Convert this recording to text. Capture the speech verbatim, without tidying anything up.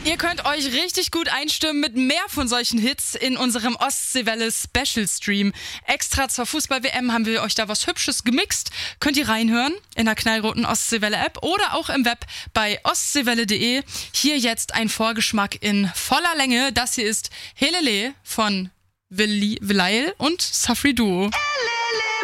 Ihr könnt euch richtig gut einstimmen mit mehr von solchen Hits in unserem Ostseewelle Special Stream. Extra zur Fußball-W M haben wir euch da was Hübsches gemixt. Könnt ihr reinhören in der knallroten Ostseewelle App oder auch im Web bei ostseewelle punkt de. Hier jetzt ein Vorgeschmack in voller Länge. Das hier ist Helele von Vilail und Safri Duo.